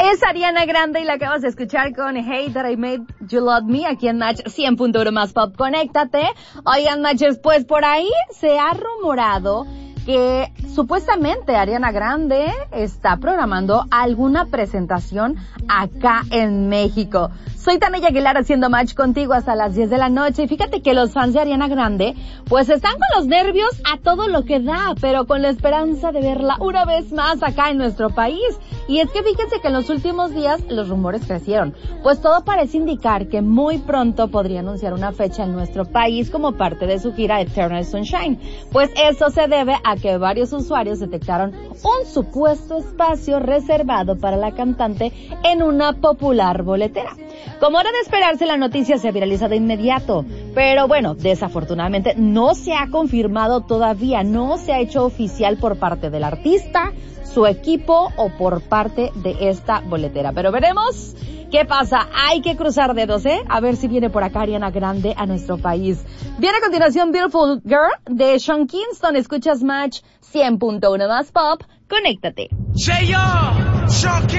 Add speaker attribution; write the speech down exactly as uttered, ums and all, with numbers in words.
Speaker 1: Es Ariana Grande y la acabas de escuchar con Hey That I Made You Love Me aquí en Match cien punto uno más Pop. Conéctate. Oigan, Matches, pues por ahí se ha rumorado que supuestamente Ariana Grande está programando alguna presentación acá en México. Soy Tania Aguilar haciendo Match contigo hasta las diez de la noche y fíjate que los fans de Ariana Grande pues están con los nervios a todo lo que da, pero con la esperanza de verla una vez más acá en nuestro país. Y es que fíjense que en los últimos días los rumores crecieron, pues todo parece indicar que muy pronto podría anunciar una fecha en nuestro país como parte de su gira Eternal Sunshine. Pues eso se debe a que varios usuarios detectaron un supuesto espacio reservado para la cantante en una popular boletera. Como era de esperarse, la noticia se viraliza de inmediato, pero bueno, desafortunadamente no se ha confirmado todavía, no se ha hecho oficial por parte del artista, su equipo o por parte de esta boletera. Pero veremos qué pasa. Hay que cruzar dedos, ¿eh? A ver si viene por acá Ariana Grande a nuestro país. Viene a continuación Beautiful Girl de Sean Kingston. Escuchas Match cien punto uno más Pop. Conéctate.